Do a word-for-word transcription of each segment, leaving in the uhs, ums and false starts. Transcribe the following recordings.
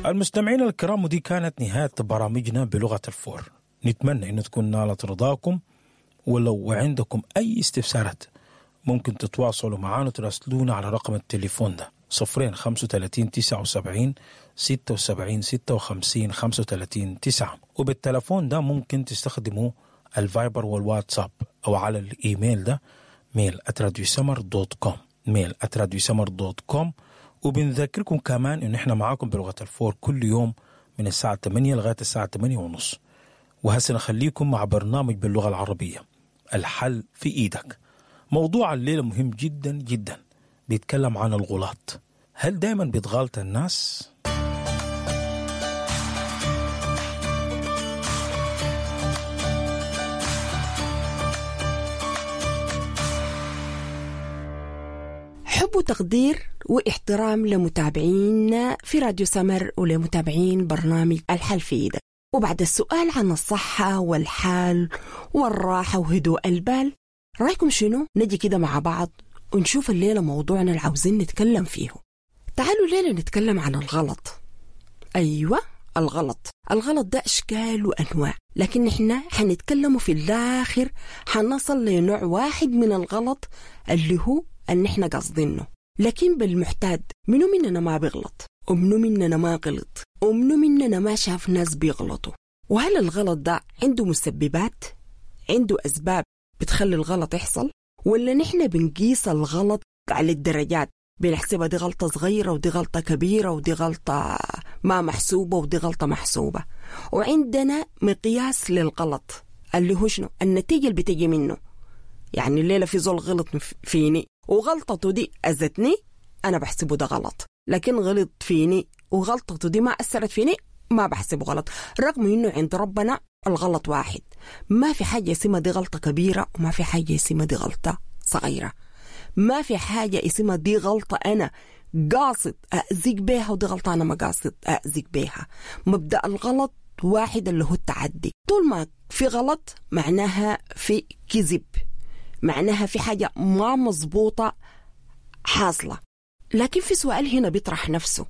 المستمعين الكرام، ودي كانت نهاية برامجنا بلغة الفور. نتمنى أن تكون نالت رضاكم، ولو عندكم أي استفسارات ممكن تتواصلوا معنا وتراسلونا على رقم التليفون ده صفرين خمسة وثلاثين تسعة وسبعين ستة وسبعين ستة وخمسين خمسة وثلاثين تسعة. وبالتلفون ده ممكن تستخدموا الفايبر والواتساب، أو على الإيميل ده ميل آت راديو سمر دوت كوم ميل آت راديو سمر دوت كوم. وبنذكركم كمان إن إحنا معاكم بلغة الفور كل يوم من الساعة ثمانية لغاية الساعة ثمانية ونص. وهسه نخليكم مع برنامج باللغة العربية، الحل في إيدك. موضوع الليلة مهم جدا جدا، بيتكلم عن الغلط. هل دايما بيتغلط الناس؟ حب وتقدير واحترام لمتابعينا في راديو سمر ولمتابعين برنامج الحل في إيدك. وبعد السؤال عن الصحة والحال والراحة وهدوء البال، رأيكم شنو؟ نجي كده مع بعض ونشوف الليلة موضوعنا اللي عاوزين نتكلم فيه. تعالوا الليلة نتكلم عن الغلط. أيوة، الغلط. الغلط ده أشكال وأنواع، لكن إحنا حنتكلموا في الآخر حنصل لنوع واحد من الغلط اللي هو أن إحنا قصدينه. لكن بالمحتاد، منو مننا ما بيغلط، ومنو مننا ما غلط، ومنو مننا ما شاف ناس بيغلطوا. وهل الغلط ده عنده مسببات، عنده أسباب بتخلي الغلط يحصل، ولا نحن بنقيس الغلط على الدرجات، بنحسبها دي غلطة صغيرة ودي غلطة كبيرة ودي غلطة ما محسوبة ودي غلطة محسوبة؟ وعندنا مقياس للغلط اللي هو شنو؟ النتيجة اللي بتجي منه. يعني الليلة في زول غلط فيني وغلطته دي أذتني، أنا بحسبه ده غلط. لكن غلط فيني وغلطته دي ما أثرت فيني، ما بحسبه غلط، رغم إنه عند ربنا الغلط واحد. ما في حاجة اسمها دي غلطة كبيرة، وما في حاجة اسمها دي غلطة صغيرة. ما في حاجة اسمها دي غلطة أنا قاصد أأذيك بيها ودي غلطة أنا ما قاصد أأذيك بيها. مبدأ الغلط واحد اللي هو التعدي. طول ما في غلط معناها في كذب، معناها في حاجة ما مظبوطة حاصلة. لكن في سؤال هنا بيطرح نفسه.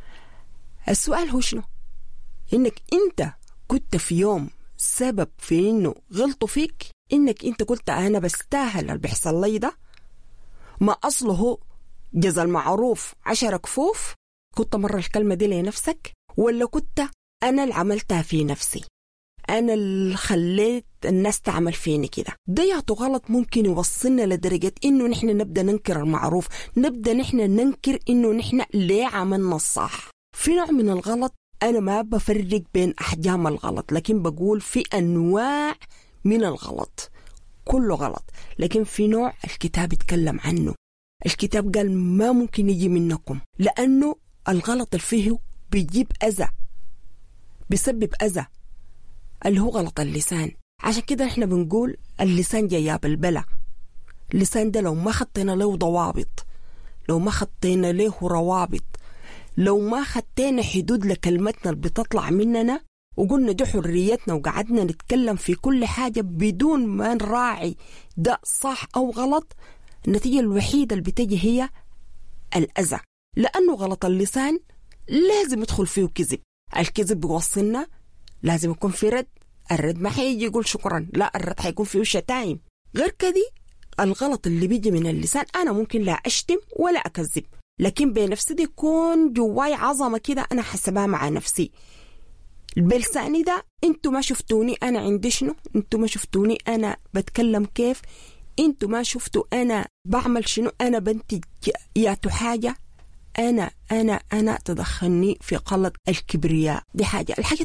السؤال هو شنو؟ إنك أنت كنت في يوم سبب في إنه غلطوا فيك، إنك أنت قلت أنا بستاهل اللي بيحصل لي ده، ما أصله جزا المعروف عشر كفوف، كنت مرة الكلمة دي لنفسك، ولا كنت أنا اللي عملتها في نفسي، أنا اللي خليت الناس تعمل فيني كده؟ ده يعطو غلط ممكن يوصلنا لدرجة إنه نحن نبدأ ننكر المعروف، نبدأ نحن ننكر إنه نحن ليه عملنا الصح. في نوع من الغلط أنا ما بفرق بين أحجام الغلط، لكن بقول في أنواع من الغلط، كله غلط. لكن في نوع الكتاب يتكلم عنه. الكتاب قال ما ممكن يجي منكم، لأنه الغلط اللي فيه بيجيب أذى، بيسبب أذى، اللي هو غلط اللسان. عشان كده احنا بنقول اللسان جياب البلا. اللسان ده لو ما خطينا له ضوابط، لو ما خطينا له روابط، لو ما خطينا حدود لكلمتنا اللي بتطلع مننا وقلنا دي حريتنا وقعدنا نتكلم في كل حاجة بدون ما نراعي ده صح أو غلط، النتيجة الوحيدة اللي بتجي هي الأذى. لأنه غلط اللسان لازم يدخل فيه كذب. الكذب بيوصلنا لازم يكون في رد، الرد ما حيجي يقول شكرا، لا، الرد حيكون فيه شتايم. غير كذي الغلط اللي بيجي من اللسان أنا ممكن لا أشتم ولا أكذب، لكن بنفسي دي يكون جواي عظمة كده أنا حسبها مع نفسي. بلساني ده انتوا ما شفتوني أنا عندي شنو، انتوا ما شفتوني أنا بتكلم كيف، انتوا ما شفتوا أنا بعمل شنو، أنا بنتج ياتو حاجة، أنا أنا أنا تدخلني في قلة الكبرياء. دي حاجة. الحاجة